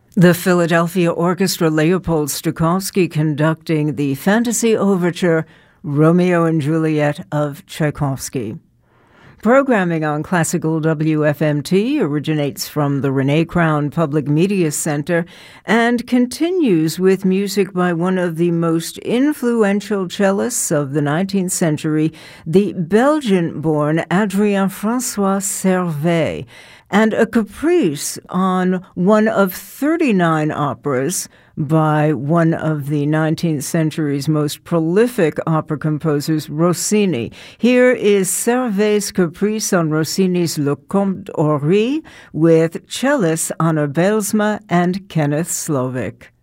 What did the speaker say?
The Philadelphia Orchestra Leopold Stokowski conducting the fantasy overture Romeo and Juliet of Tchaikovsky. Programming on Classical WFMT originates from the Renee Crown Public Media Center and continues with music by one of the most influential cellists of the 19th century, the Belgian-born Adrien François Servais, and a caprice on one of 39 operas by one of the 19th century's most prolific opera composers, Rossini. Here is Servais' caprice on Rossini's Le Comte Ory with cellists Anna Belsma and Kenneth Slovic.